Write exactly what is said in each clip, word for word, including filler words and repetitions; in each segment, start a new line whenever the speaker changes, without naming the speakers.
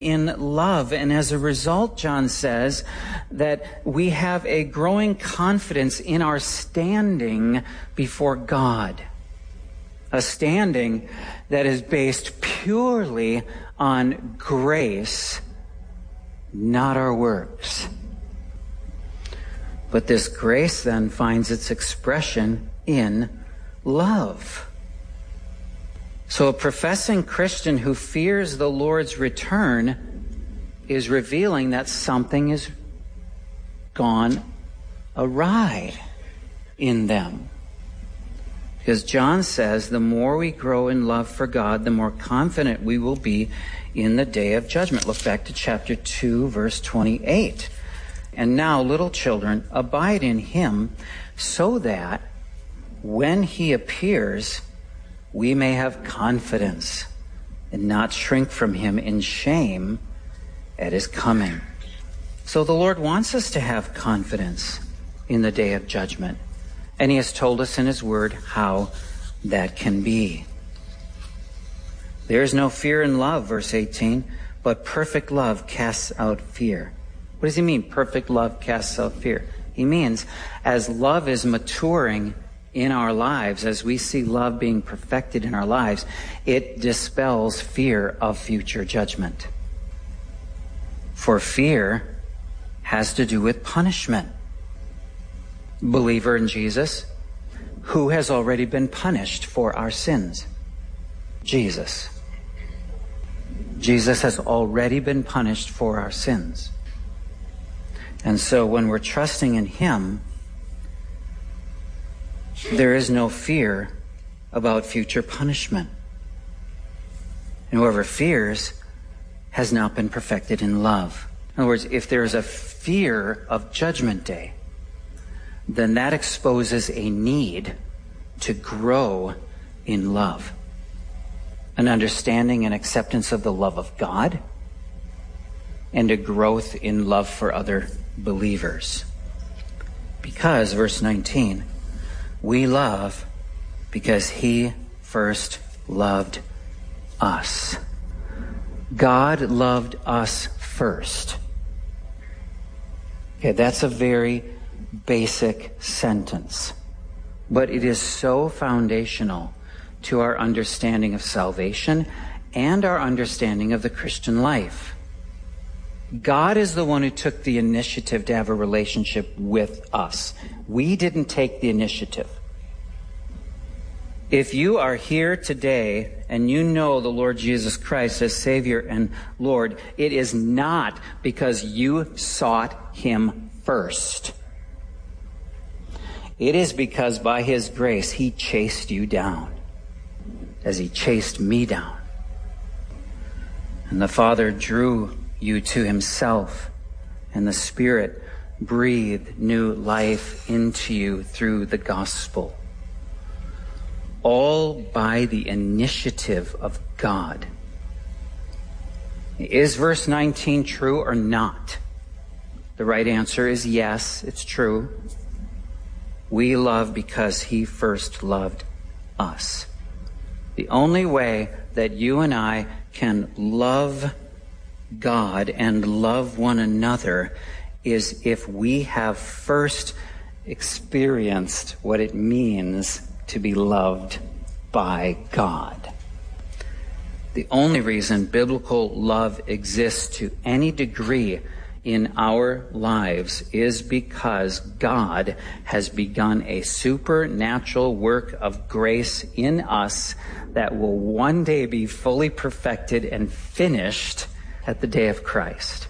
in love. And as a result, John says that we have a growing confidence in our standing before God. A standing that is based purely on grace, not our works. But this grace then finds its expression in love. So a professing Christian who fears the Lord's return is revealing that something has gone awry in them. Because John says the more we grow in love for God, the more confident we will be in the day of judgment. Look back to chapter two, verse twenty-eight. And now, little children, abide in him, so that when he appears, we may have confidence and not shrink from him in shame at his coming. So the Lord wants us to have confidence in the day of judgment. And he has told us in his word how that can be. There is no fear in love, verse eighteen, but perfect love casts out fear. What does he mean, perfect love casts out fear? He means as love is maturing in our lives, as we see love being perfected in our lives, it dispels fear of future judgment. For fear has to do with punishment. Believer in Jesus, who has already been punished for our sins? Jesus. Jesus has already been punished for our sins. And so when we're trusting in him, there is no fear about future punishment. And whoever fears has not been perfected in love. In other words, if there is a fear of Judgment Day, then that exposes a need to grow in love. An understanding and acceptance of the love of God, and a growth in love for other believers. Because, verse nineteen, we love because he first loved us. God loved us first. Okay, that's a very basic sentence, but it is so foundational to our understanding of salvation and our understanding of the Christian life. God is the one who took the initiative to have a relationship with us. We didn't take the initiative. If you are here today and you know the Lord Jesus Christ as Savior and Lord, it is not because you sought him first. It is because by his grace he chased you down, as he chased me down. And the Father drew you to himself, and the Spirit breathed new life into you through the gospel. All by the initiative of God. Is verse nineteen true or not? The right answer is yes, it's true. We love because he first loved us. The only way that you and I can love God and love one another is if we have first experienced what it means to be loved by God. The only reason biblical love exists to any degree in our lives is because God has begun a supernatural work of grace in us that will one day be fully perfected and finished at the day of Christ.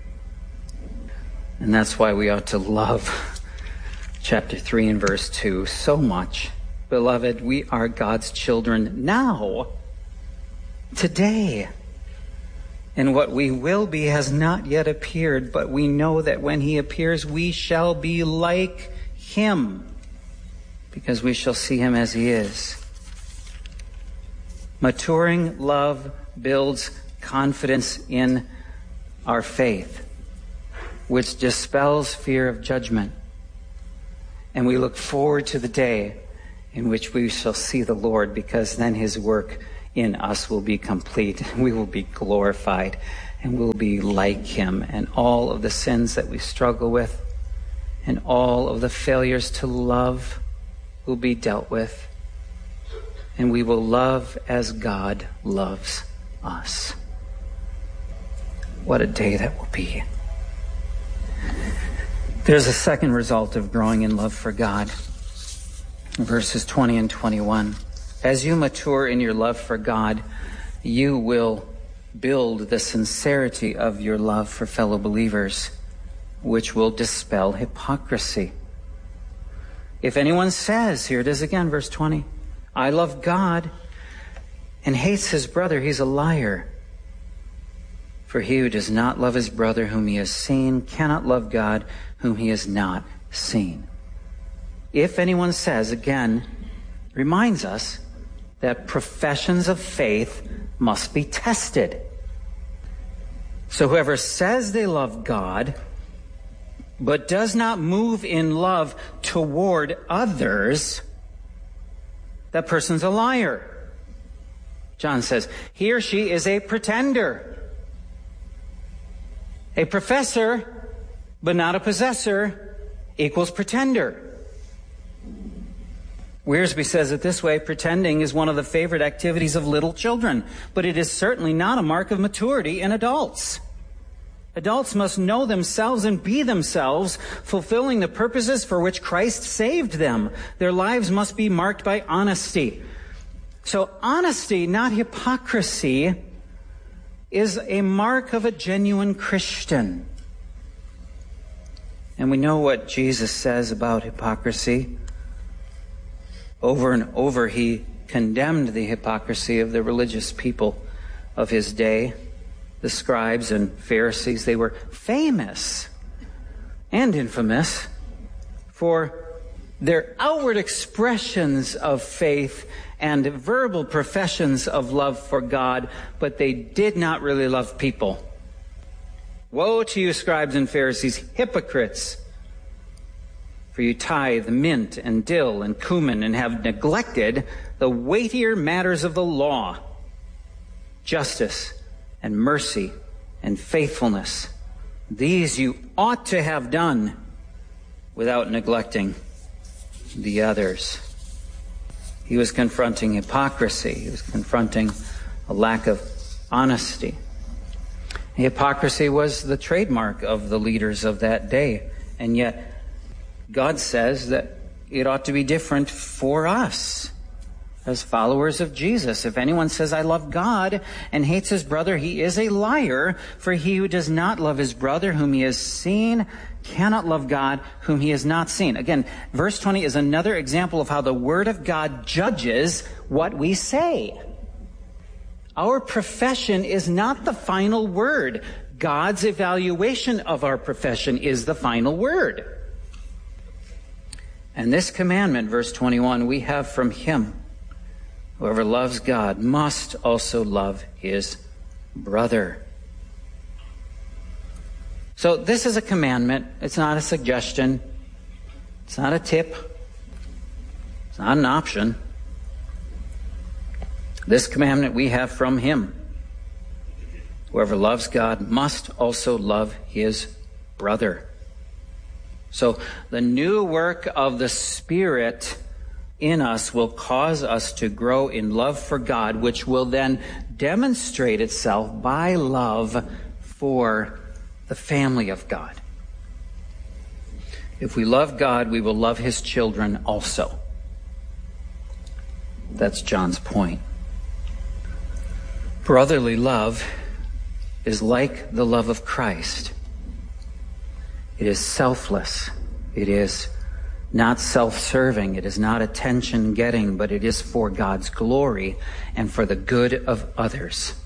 And that's why we ought to love chapter three and verse two so much. Beloved, we are God's children now, today. And what we will be has not yet appeared, but we know that when he appears, we shall be like him, because we shall see him as he is. Maturing love builds confidence in our faith, which dispels fear of judgment. And we look forward to the day in which we shall see the Lord, because then his work in us will be complete. We will be glorified, and we'll be like him, and all of the sins that we struggle with and all of the failures to love will be dealt with, and we will love as God loves us. What a day that will be. There's a second result of growing in love for God. Verses twenty and twenty-one. As you mature in your love for God, you will build the sincerity of your love for fellow believers, which will dispel hypocrisy. If anyone says, here it is again, verse twenty, I love God, and hates his brother, he's a liar. For he who does not love his brother whom he has seen cannot love God whom he has not seen. If anyone says, again, reminds us that professions of faith must be tested. So whoever says they love God, but does not move in love toward others, that person's a liar. John says, he or she is a pretender. A professor, but not a possessor, equals pretender. Wiersbe says it this way, pretending is one of the favorite activities of little children, but it is certainly not a mark of maturity in adults. Adults must know themselves and be themselves, fulfilling the purposes for which Christ saved them. Their lives must be marked by honesty. So honesty, not hypocrisy, is a mark of a genuine Christian. And we know what Jesus says about hypocrisy. Over and over he condemned the hypocrisy of the religious people of his day. The scribes and Pharisees, they were famous and infamous for their outward expressions of faith and verbal professions of love for God, but they did not really love people. Woe to you, scribes and Pharisees, hypocrites! For you tithe mint and dill and cumin and have neglected the weightier matters of the law, justice and mercy and faithfulness. These you ought to have done without neglecting the others. He was confronting hypocrisy. He was confronting a lack of honesty. Hypocrisy was the trademark of the leaders of that day. And yet, God says that it ought to be different for us as followers of Jesus. If anyone says, I love God, and hates his brother, he is a liar. For he who does not love his brother whom he has seen cannot love God whom he has not seen. Again, verse twenty is another example of how the Word of God judges what we say. Our profession is not the final word. God's evaluation of our profession is the final word. And this commandment, verse twenty-one, we have from him. Whoever loves God must also love his brother. So this is a commandment. It's not a suggestion. It's not a tip. It's not an option. This commandment we have from him. Whoever loves God must also love his brother. So the new work of the Spirit in us will cause us to grow in love for God, which will then demonstrate itself by love for the family of God. If we love God, we will love his children also. That's John's point. Brotherly love is like the love of Christ. It is selfless. It is not self-serving. It is not attention-getting, but it is for God's glory and for the good of others.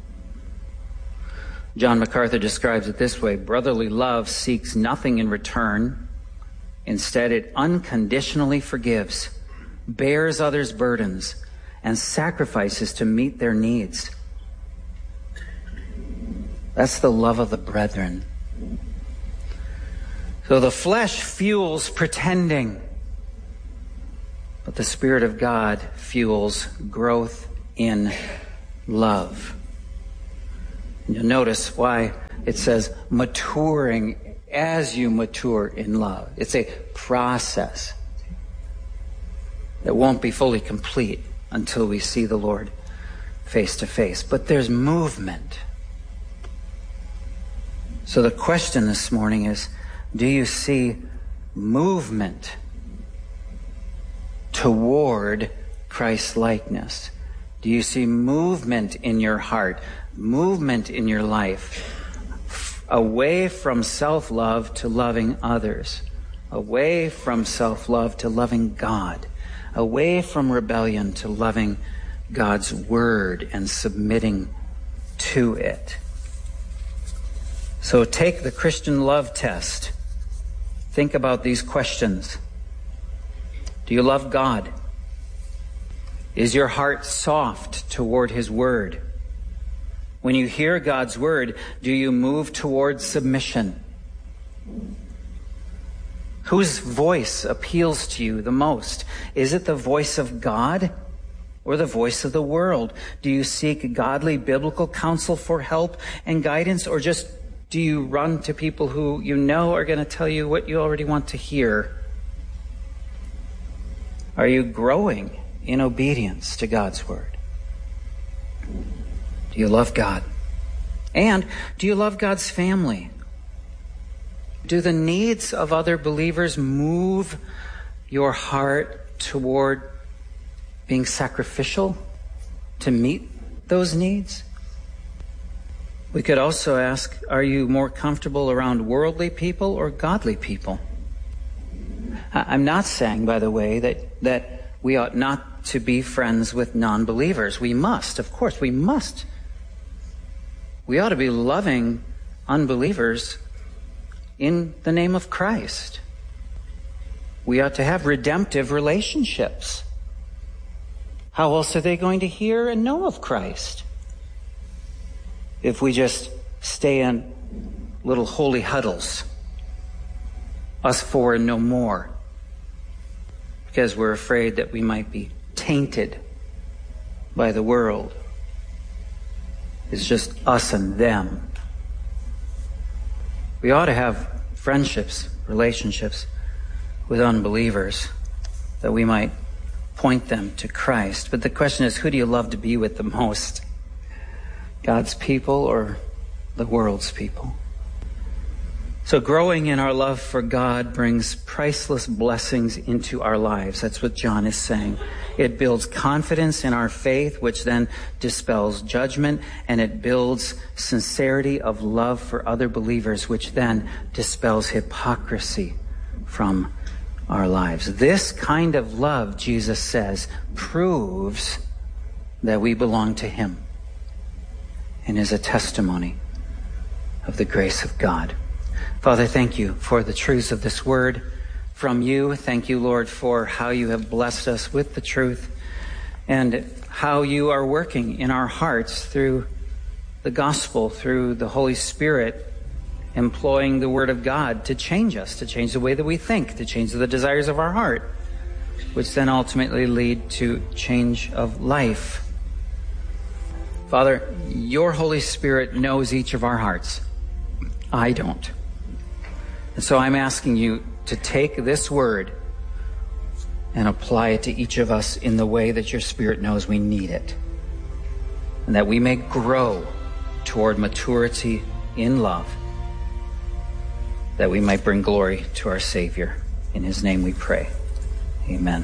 John MacArthur describes it this way: brotherly love seeks nothing in return. Instead, it unconditionally forgives, bears others' burdens, and sacrifices to meet their needs. That's the love of the brethren. So the flesh fuels pretending, but the Spirit of God fuels growth in love. You'll notice why it says maturing as you mature in love. It's a process that won't be fully complete until we see the Lord face to face. But there's movement. So the question this morning is, do you see movement toward Christ-likeness? Do you see movement in your heart, movement in your life, away from self-love to loving others, away from self-love to loving God, away from rebellion to loving God's word and submitting to it? So take the Christian love test. Think about these questions. Do you love God? Is your heart soft toward His word? When you hear God's word, do you move toward submission? Whose voice appeals to you the most? Is it the voice of God or the voice of the world? Do you seek godly biblical counsel for help and guidance, or just do you run to people who you know are going to tell you what you already want to hear? Are you growing in obedience to God's word? Do you love God? And do you love God's family? Do the needs of other believers move your heart toward being sacrificial to meet those needs? We could also ask, are you more comfortable around worldly people or godly people? I'm not saying, by the way, that, that we ought not to be friends with non-believers. We must, of course, we must. We ought to be loving unbelievers in the name of Christ. We ought to have redemptive relationships. How else are they going to hear and know of Christ if we just stay in little holy huddles, us four and no more, because we're afraid that we might be tainted by the world? It's just us and them. We ought to have friendships, relationships with unbelievers that we might point them to Christ. But the question is, who do you love to be with the most? God's people or the world's people? So growing in our love for God brings priceless blessings into our lives. That's what John is saying. It builds confidence in our faith, which then dispels judgment, and it builds sincerity of love for other believers, which then dispels hypocrisy from our lives. This kind of love, Jesus says, proves that we belong to Him and is a testimony of the grace of God. Father, thank you for the truths of this word from you. Thank you, Lord, for how you have blessed us with the truth and how you are working in our hearts through the gospel, through the Holy Spirit, employing the word of God to change us, to change the way that we think, to change the desires of our heart, which then ultimately lead to change of life. Father, your Holy Spirit knows each of our hearts. I don't. And so I'm asking you to take this word and apply it to each of us in the way that your Spirit knows we need it, and that we may grow toward maturity in love, that we might bring glory to our Savior. In His name we pray. Amen.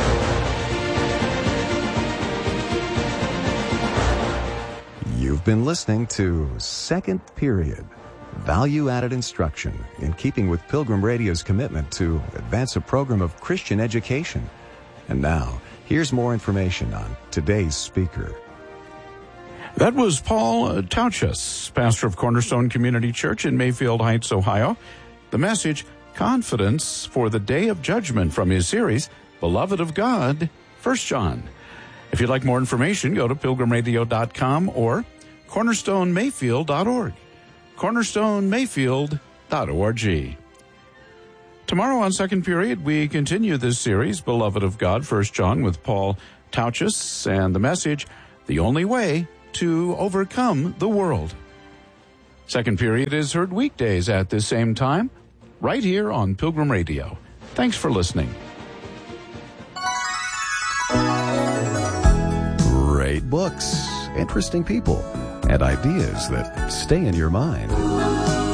You've been listening to Second Period, value-added instruction in keeping with Pilgrim Radio's commitment to advance a program of Christian education. And now, here's more information on today's speaker.
That was Paul Tauchus, pastor of Cornerstone Community Church in Mayfield Heights, Ohio. The message, Confidence for the Day of Judgment, from his series, Beloved of God, First John. If you'd like more information, go to pilgrim radio dot com or cornerstone mayfield dot org. cornerstone mayfield dot org. Tomorrow on Second Period, we continue this series, Beloved of God, First John, with Paul Tauchus, and the message, The Only Way to Overcome the World. Second Period is heard weekdays at this same time, right here on Pilgrim Radio. Thanks for listening.
Great books, interesting people, and ideas that stay in your mind.